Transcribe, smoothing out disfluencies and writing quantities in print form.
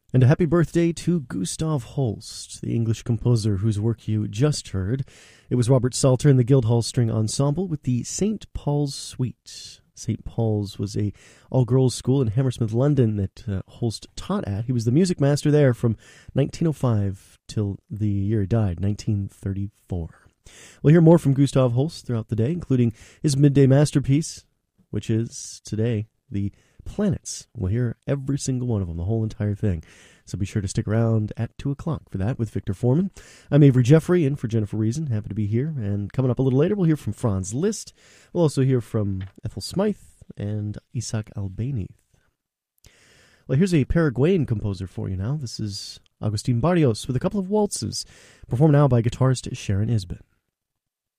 And a happy birthday to Gustav Holst, the English composer whose work you just heard. It was Robert Salter and the Guildhall String Ensemble with the St. Paul's Suite. St. Paul's was a all-girls school in Hammersmith, London that Holst taught at. He was the music master there from 1905 till the year he died, 1934. We'll hear more from Gustav Holst throughout the day, including his midday masterpiece, which is today the Planets. We'll hear every single one of them, the whole entire thing. So be sure to stick around at 2 o'clock for that with Victor Foreman. I'm Avery Jeffrey, in for Jennifer Reason. Happy to be here. And coming up a little later, we'll hear from Franz Liszt. We'll also hear from Ethel Smythe and Isaac Albéniz. Well, here's a Paraguayan composer for you now. This is Agustín Barrios with a couple of waltzes, performed now by guitarist Sharon Isbin.